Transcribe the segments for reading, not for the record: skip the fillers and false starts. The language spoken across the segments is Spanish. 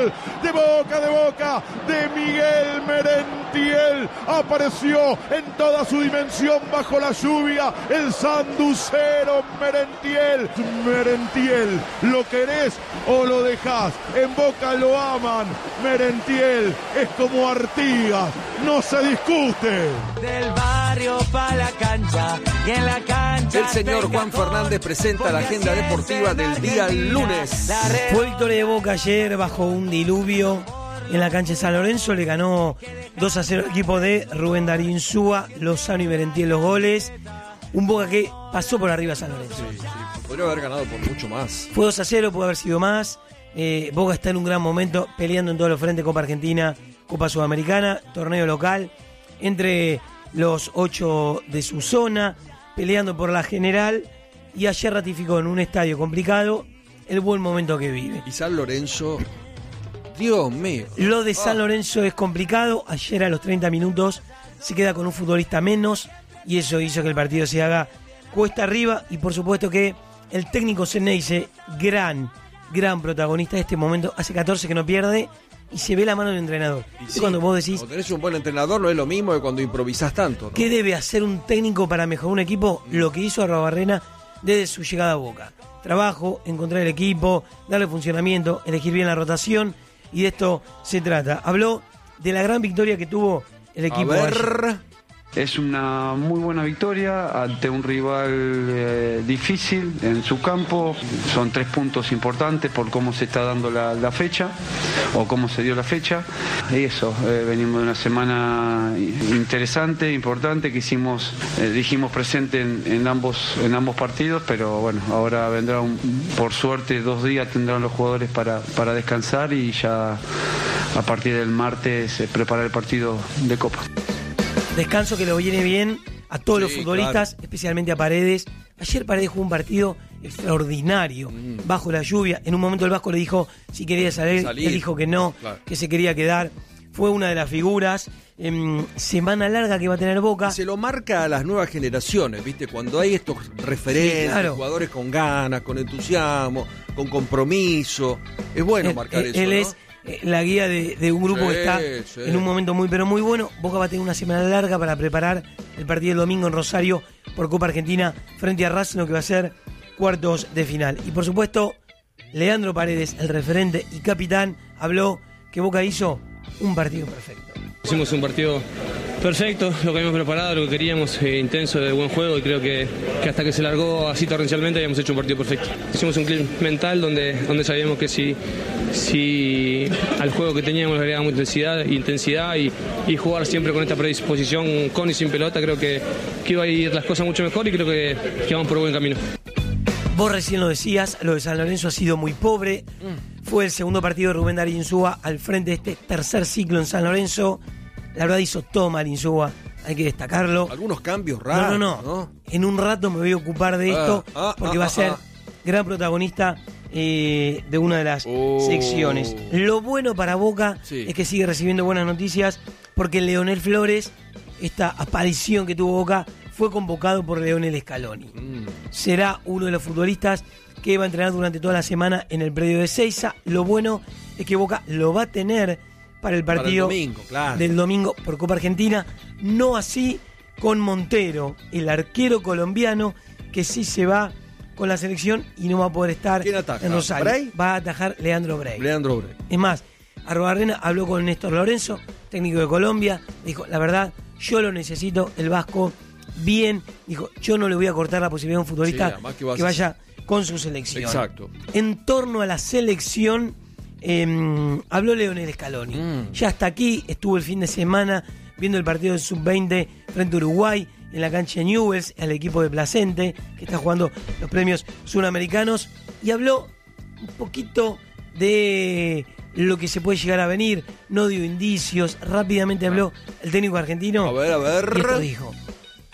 gol de Boca, de Miguel Merentiel. Apareció en toda su dimensión bajo la lluvia el sanducero Merentiel. Merentiel, ¿lo querés o lo dejás? En Boca lo aman. Merentiel es como Artigas, no se discute. Del barrio pa' la cancha y en la cancha. El señor Juan Fernández presenta la agenda deportiva del día lunes. Fue victoria de Boca ayer bajo un diluvio en la cancha de San Lorenzo. Le ganó 2-0 al equipo de Rubén Darío Insúa, Lozano y Merentiel los goles. Un Boca que pasó por arriba a San Lorenzo. Sí. Podría haber ganado por mucho más. Fue 2-0, puede haber sido más. Boca está en un gran momento, peleando en todos los frentes: Copa Argentina, Copa Sudamericana, torneo local, entre los 8 de su zona, peleando por la general, y ayer ratificó en un estadio complicado el buen momento que vive. Y San Lorenzo, Dios mío. Lo de San Lorenzo es complicado. Ayer a los 30 minutos se queda con un futbolista menos y eso hizo que el partido se haga cuesta arriba, y por supuesto que el técnico Ceneice, gran protagonista de este momento, hace 14 que no pierde y se ve la mano del entrenador. Y sí, cuando vos decís, cuando tenés un buen entrenador no es lo mismo que cuando improvisás tanto, ¿no? ¿Qué debe hacer un técnico para mejorar un equipo? Lo que hizo Arruabarrena desde su llegada a Boca: trabajo, encontrar el equipo, darle funcionamiento, elegir bien la rotación, y de esto se trata. Habló de la gran victoria que tuvo el equipo ayer. Es una muy buena victoria ante un rival difícil en su campo. Son 3 puntos importantes por cómo se está dando la fecha, o cómo se dio la fecha. Y eso, venimos de una semana interesante, importante, que dijimos presente en ambos partidos, pero bueno, ahora vendrá por suerte 2 días tendrán los jugadores para descansar, y ya a partir del martes preparar el partido de Copa. Descanso que lo viene bien a todos los futbolistas, claro, especialmente a Paredes. Ayer Paredes jugó un partido extraordinario, bajo la lluvia. En un momento el Vasco le dijo si quería salir. Él dijo que no, claro, que se quería quedar. Fue una de las figuras. Semana larga que va a tener Boca. Y se lo marca a las nuevas generaciones, ¿viste? Cuando hay estos referentes, sí, claro, jugadores con ganas, con entusiasmo, con compromiso. Es bueno marcar eso, él, ¿no? Es la guía de un grupo que está en un momento muy pero muy bueno. Boca va a tener una semana larga para preparar el partido del domingo en Rosario por Copa Argentina frente a Racing, que va a ser cuartos de final. Y por supuesto, Leandro Paredes, el referente y capitán, habló que Boca hizo un partido perfecto. Hicimos un partido perfecto, lo que habíamos preparado, lo que queríamos, intenso, de buen juego, y creo que hasta que se largó así torrencialmente habíamos hecho un partido perfecto. Hicimos un clip mental donde sabíamos que si al juego que teníamos le agregábamos intensidad y jugar siempre con esta predisposición, con y sin pelota, creo que iba a ir las cosas mucho mejor, y creo que vamos por buen camino. Vos recién lo decías, lo de San Lorenzo ha sido muy pobre. Fue el segundo partido de Rubén Darío Insúa al frente de este tercer ciclo en San Lorenzo. La verdad hizo todo mal Insúa, hay que destacarlo. Algunos cambios raros. No. En un rato me voy a ocupar de esto, porque va a ser gran protagonista de una de las secciones. Lo bueno para Boca es que sigue recibiendo buenas noticias, porque Leonel Flores, esta aparición que tuvo Boca, fue convocado por Leonel Scaloni. Será uno de los futbolistas que va a entrenar durante toda la semana en el predio de Seiza. Lo bueno es que Boca lo va a tener para el partido del domingo por Copa Argentina. No así con Montero, el arquero colombiano, que sí se va con la selección y no va a poder estar en Rosario. ¿Bray? Va a atajar Leandro Bray. Es más, Arruabarrena habló con Néstor Lorenzo, técnico de Colombia. Dijo, la verdad, yo lo necesito, el Vasco, bien. Dijo, yo no le voy a cortar la posibilidad a un futbolista que vaya con su selección. Exacto. En torno a la selección, habló Leonel Scaloni. Ya hasta aquí, estuvo el fin de semana viendo el partido del Sub-20 frente a Uruguay en la cancha de Newell's, al equipo de Placente, que está jugando los premios sudamericanos, y habló un poquito de lo que se puede llegar a venir. No dio indicios, rápidamente habló el técnico argentino. A ver. Y esto dijo.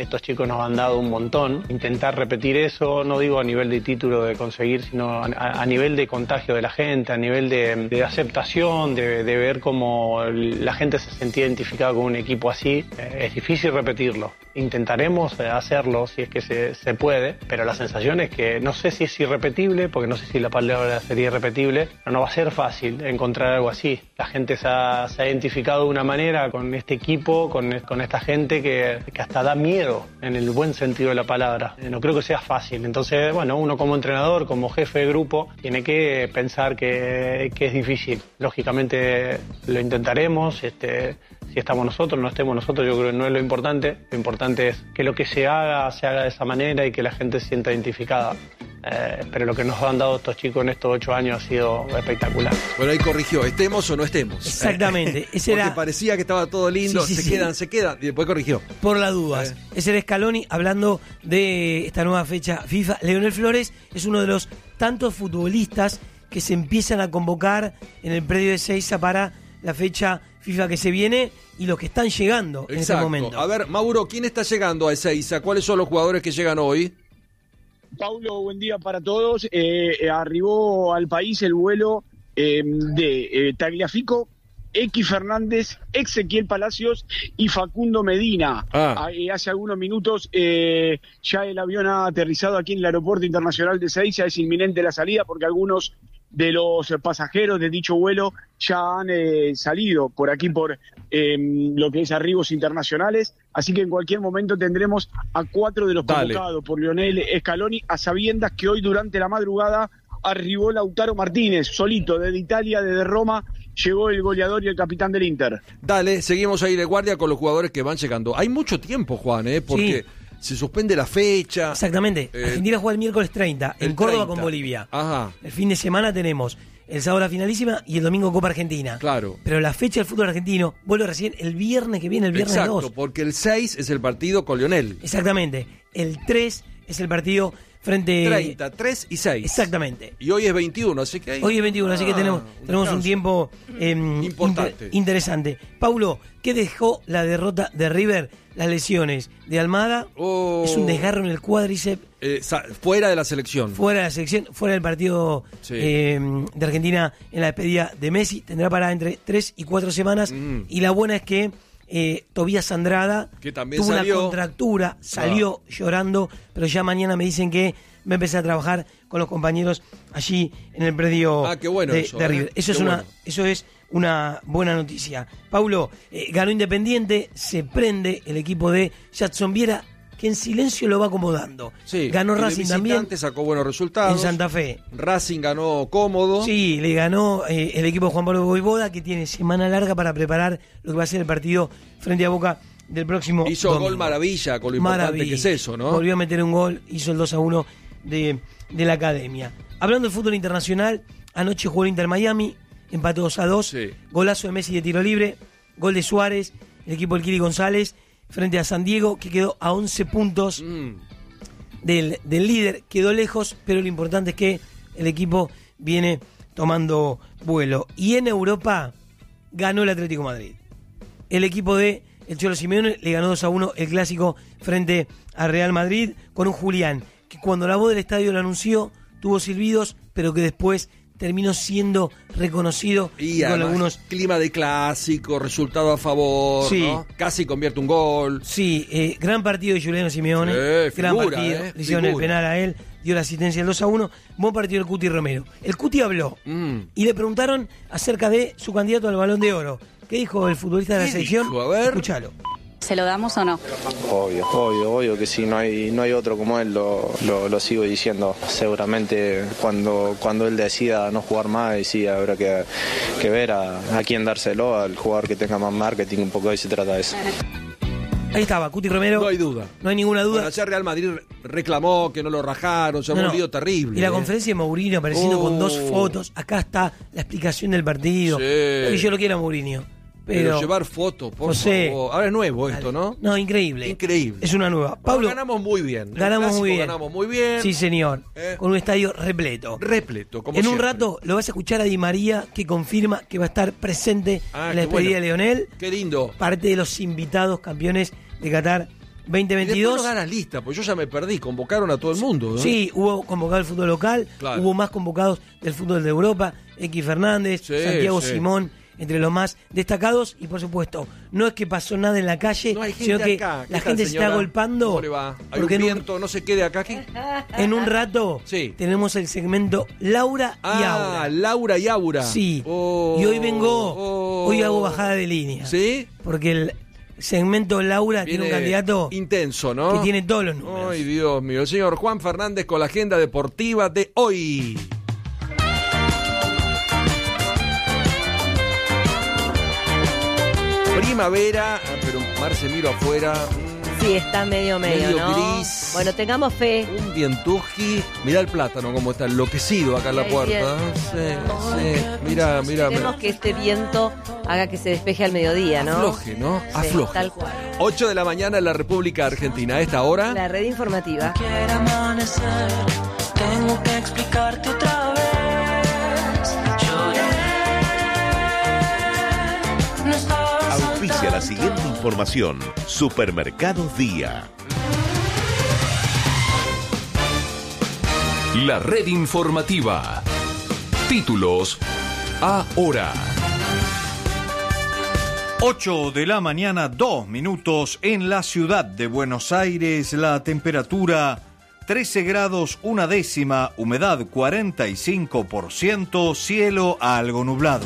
estos chicos nos han dado un montón. Intentar repetir eso, no digo a nivel de título de conseguir, sino a nivel de contagio de la gente, a nivel de aceptación, de ver cómo la gente se sentía identificada con un equipo así. Es difícil repetirlo. Intentaremos hacerlo si es que se puede, pero la sensación es que no sé si es irrepetible, porque no sé si la palabra sería irrepetible, pero no va a ser fácil encontrar algo así. La gente se ha identificado de una manera con este equipo, con esta gente que hasta da miedo, en el buen sentido de la palabra. No creo que sea fácil. Entonces, bueno, uno como entrenador, como jefe de grupo, tiene que pensar que es difícil. Lógicamente lo intentaremos, si estamos nosotros, no estemos nosotros, yo creo que no es lo importante. Lo importante es que lo que se haga de esa manera y que la gente se sienta identificada. Pero lo que nos han dado estos chicos en estos 8 años ha sido espectacular. Bueno, ahí corrigió, estemos o no estemos. Exactamente. Ese Porque era... parecía que estaba todo lindo, se quedan, y después corrigió. Por las dudas. Ese era Scaloni hablando de esta nueva fecha FIFA. Leonel Flores es uno de los tantos futbolistas que se empiezan a convocar en el predio de Ezeiza para la fecha FIFA que se viene y los que están llegando en este momento. A ver, Mauro, ¿quién está llegando a Ezeiza? ¿Cuáles son los jugadores que llegan hoy? Paulo, buen día para todos. Arribó al país el vuelo de Tagliafico, X Fernández, Ezequiel Palacios y Facundo Medina. Hace algunos minutos ya el avión ha aterrizado aquí en el Aeropuerto Internacional de Ezeiza. Es inminente la salida porque algunos de los pasajeros de dicho vuelo ya han salido por aquí por lo que es arribos internacionales, así que en cualquier momento tendremos a 4 de los convocados por Lionel Scaloni, a sabiendas que hoy durante la madrugada arribó Lautaro Martínez, solito, desde Italia, desde Roma, llegó el goleador y el capitán del Inter. Dale, seguimos ahí de guardia con los jugadores que van llegando. Hay mucho tiempo, Juan, porque... Sí. Se suspende la fecha. Exactamente. Argentina juega el miércoles 30 en Córdoba con Bolivia. Ajá. El fin de semana tenemos el sábado la finalísima y el domingo Copa Argentina. Claro. Pero la fecha del fútbol argentino vuelve recién el viernes que viene, el viernes 2. Exacto, porque el 6 es el partido con Lionel. Exactamente. El 3 es el partido frente... 30, 3 y 6. Exactamente. Y hoy es 21, así que... Hoy es 21, así que tenemos un tiempo importante. Interesante. Paulo, ¿qué dejó la derrota de River? Las lesiones de Almada, es un desgarro en el cuádriceps. Fuera de la selección. Fuera de la selección, fuera del partido de Argentina en la despedida de Messi. Tendrá para entre 3 y 4 semanas. Y la buena es que Tobías Andrada que también tuvo salió. Una contractura, salió llorando, pero ya mañana me dicen que va a empezar a trabajar con los compañeros allí en el predio qué bueno de River. Eso es una buena noticia. Paulo, ganó Independiente, se prende el equipo de Jadson Viera, que en silencio lo va acomodando. Sí, ganó Racing también. Sacó buenos resultados. En Santa Fe. Racing ganó cómodo. Sí, le ganó el equipo de Juan Pablo Voivoda, que tiene semana larga para preparar lo que va a ser el partido frente a Boca del próximo Hizo domingo. Gol maravilla, con lo importante que es eso, ¿no? Volvió a meter un gol, hizo el 2-1 de la Academia. Hablando de fútbol internacional, anoche jugó el Inter Miami, empató 2-2, sí. Golazo de Messi de tiro libre, gol de Suárez, el equipo del Kili González, frente a San Diego, que quedó a 11 puntos del líder, quedó lejos, pero lo importante es que el equipo viene tomando vuelo. Y en Europa ganó el Atlético de Madrid. El equipo de el Cholo Simeone le ganó 2-1 el clásico frente a Real Madrid, con un Julián que cuando la voz del estadio lo anunció tuvo silbidos, pero que después terminó siendo reconocido y con algunos clima de clásico, resultado a favor, sí. ¿no? Casi convierte un gol. Sí, gran partido de Juliano Simeone, gran partido, le hicieron el penal a él, dio la asistencia del 2-1, buen partido del Cuti Romero. El Cuti habló y le preguntaron acerca de su candidato al Balón de Oro. ¿Qué dijo el futbolista de la selección? Dijo? A ver. Escuchalo. ¿Se lo damos o no? Obvio que sí, no hay otro como él, lo sigo diciendo. Seguramente cuando él decida no jugar más, y sí, habrá que ver a quién dárselo, al jugador que tenga más marketing, un poco de ahí se trata de eso. Ahí estaba, Cuti Romero. No hay duda. No hay ninguna duda. Bueno, ayer Real Madrid reclamó que no lo rajaron, se un lío terrible. Y la conferencia de Mourinho apareciendo con 2 fotos. Acá está la explicación del partido. Sí. Que yo lo quiero a Mourinho. Pero llevar fotos, por favor. Ahora es nuevo esto, ¿no? No, increíble. Increíble. Es una nueva. Pablo, ganamos muy bien. Ganamos muy bien. Sí, señor. Con un estadio repleto. Como en siempre. un rato lo vas a escuchar a Di María, que confirma que va a estar presente en la despedida de Lionel. Qué lindo. Parte de los invitados campeones de Qatar 2022. Y después no ganas lista, pues yo ya me perdí, convocaron a todo el mundo, ¿no? Sí, hubo convocado el fútbol local, claro. Hubo más convocados del fútbol de Europa, X Fernández, sí, Santiago sí. Simón, entre los más destacados, y por supuesto, no es que pasó nada en la calle, No hay gente sino que acá. la gente se está agolpando. ¿Cómo le va? Hay porque un viento, no se quede acá aquí. En un rato Sí. tenemos el segmento Laura y Aura. Laura y Aura. Sí. Y hoy hago bajada de línea. ¿Sí? Porque el segmento Laura tiene un candidato intenso, ¿no? que tiene todos los números. Ay, Dios mío. El señor Juan Fernández con la agenda deportiva de hoy. Primavera, pero Marce, miro afuera. Sí, está medio, ¿no? Gris. Bueno, tengamos fe. Un vientuji. Mirá el plátano como está enloquecido acá en la puerta. Sí. Mirá. Esperemos que este viento haga que se despeje al mediodía, ¿no? Afloje, ¿no? Sí, Afloje. tal cual. 8 de la mañana en la República Argentina. A esta hora. La red informativa. Quiero amanecer, tengo que explicarte otra vez. Lloré, no estabas Auspicia la siguiente información. Supermercados Día. La red informativa. Títulos ahora. 8 de la mañana, 2 minutos en la ciudad de Buenos Aires. La temperatura 13 grados, 1 décima, humedad 45%, cielo algo nublado.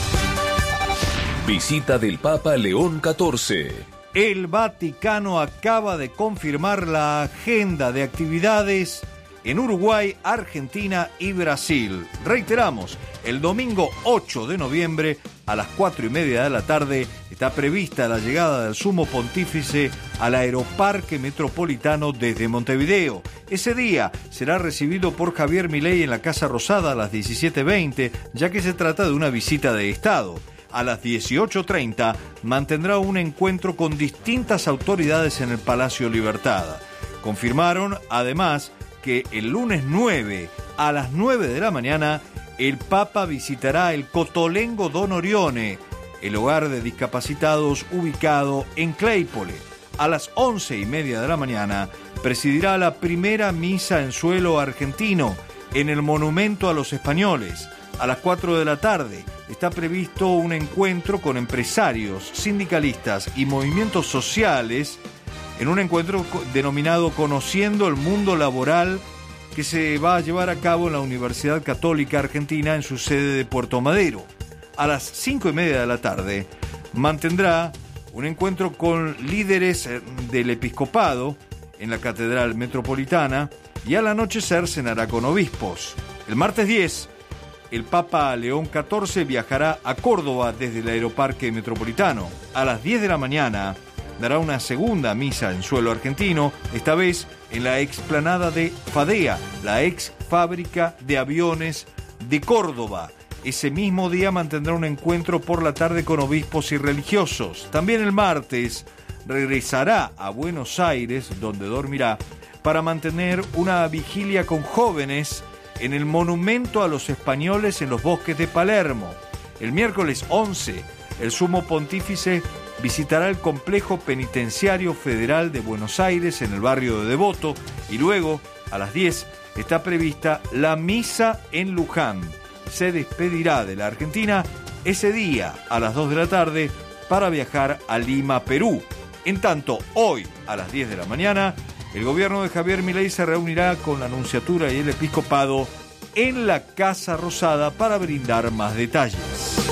Visita del Papa León XIV. El Vaticano acaba de confirmar la agenda de actividades en Uruguay, Argentina y Brasil. Reiteramos, el domingo 8 de noviembre a las 4:30 de la tarde está prevista la llegada del Sumo Pontífice al Aeroparque Metropolitano desde Montevideo. Ese día será recibido por Javier Milei en la Casa Rosada a las 17:20, ya que se trata de una visita de Estado. A las 18:30 mantendrá un encuentro con distintas autoridades en el Palacio Libertad. Confirmaron, además, que el lunes 9 a las 9 de la mañana el Papa visitará el Cotolengo Don Orione, el hogar de discapacitados ubicado en Claypole. A las 11:30 de la mañana presidirá la primera misa en suelo argentino en el Monumento a los Españoles. A las 4 de la tarde está previsto un encuentro con empresarios, sindicalistas y movimientos sociales en un encuentro denominado Conociendo el Mundo Laboral, que se va a llevar a cabo en la Universidad Católica Argentina en su sede de Puerto Madero. A las 5:30 de la tarde mantendrá un encuentro con líderes del episcopado en la Catedral Metropolitana y al anochecer cenará con obispos. El martes 10, el Papa León XIV viajará a Córdoba desde el Aeroparque Metropolitano. A las 10 de la mañana dará una segunda misa en suelo argentino, esta vez en la explanada de FADEA, la ex fábrica de aviones de Córdoba. Ese mismo día mantendrá un encuentro por la tarde con obispos y religiosos. También el martes regresará a Buenos Aires, donde dormirá, para mantener una vigilia con jóvenes en el Monumento a los Españoles en los Bosques de Palermo. El miércoles 11, el Sumo Pontífice visitará el Complejo Penitenciario Federal de Buenos Aires en el barrio de Devoto y luego, a las 10, está prevista la misa en Luján. Se despedirá de la Argentina ese día a las 2 de la tarde para viajar a Lima, Perú. En tanto, hoy a las 10 de la mañana, el gobierno de Javier Milei se reunirá con la Nunciatura y el Episcopado en la Casa Rosada para brindar más detalles.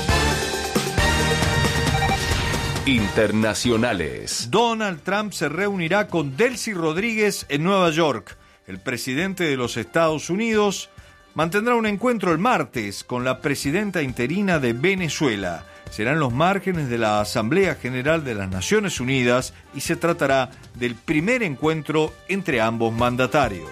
Internacionales. Donald Trump se reunirá con Delcy Rodríguez en Nueva York. El presidente de los Estados Unidos mantendrá un encuentro el martes con la presidenta interina de Venezuela. Será en los márgenes de la Asamblea General de las Naciones Unidas y se tratará del primer encuentro entre ambos mandatarios.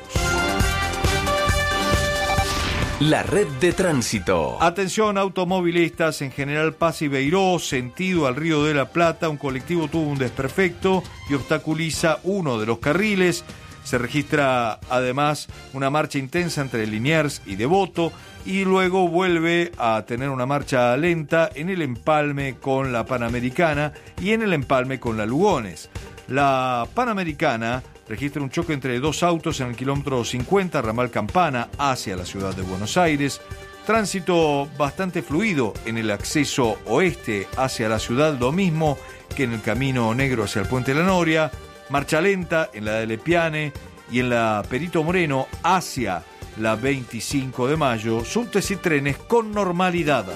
La red de tránsito. Atención automovilistas, en General Paz y Beiró, sentido al Río de la Plata, un colectivo tuvo un desperfecto y obstaculiza uno de los carriles. Se registra además una marcha intensa entre Liniers y Devoto y luego vuelve a tener una marcha lenta en el empalme con la Panamericana y en el empalme con la Lugones. La Panamericana registra un choque entre dos autos en el kilómetro 50, ramal Campana, hacia la ciudad de Buenos Aires. Tránsito bastante fluido en el acceso oeste hacia la ciudad, lo mismo que en el Camino Negro hacia el Puente de la Noria. Marcha lenta en la de Lepiane y en la Perito Moreno hacia la 25 de mayo. Subtes y trenes con normalidad.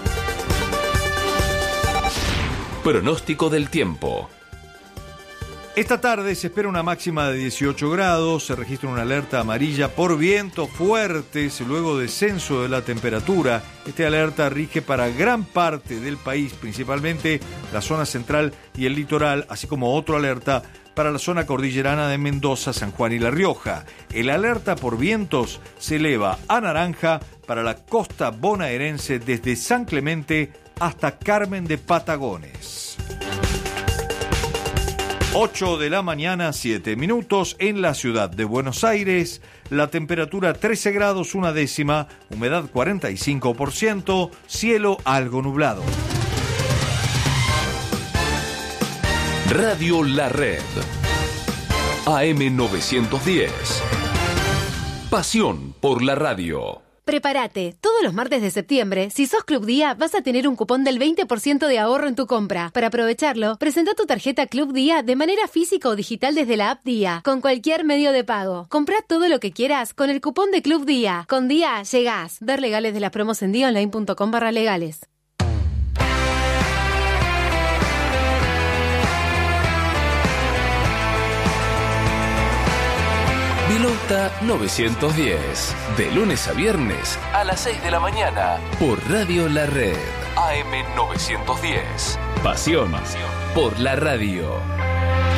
Pronóstico del tiempo. Esta tarde se espera una máxima de 18 grados, se registra una alerta amarilla por vientos fuertes, luego descenso de la temperatura. Esta alerta rige para gran parte del país, principalmente la zona central y el litoral, así como otra alerta para la zona cordillerana de Mendoza, San Juan y La Rioja. El alerta por vientos se eleva a naranja para la costa bonaerense desde San Clemente hasta Carmen de Patagones. 8 de la mañana, 7 minutos, en la ciudad de Buenos Aires, la temperatura 13 grados, una décima, humedad 45%, cielo algo nublado. Radio La Red, AM 910, pasión por la radio. Prepárate, todos los martes de septiembre, si sos Club Día, vas a tener un cupón del 20% de ahorro en tu compra. Para aprovecharlo, presenta tu tarjeta Club Día de manera física o digital desde la app Día, con cualquier medio de pago. Comprá todo lo que quieras con el cupón de Club Día. Con Día llegás. Ver legales de las promos en diaonline.com/legales. Pilota 910, de lunes a viernes a las 6 de la mañana por Radio La Red, AM 910. Pasión por la radio.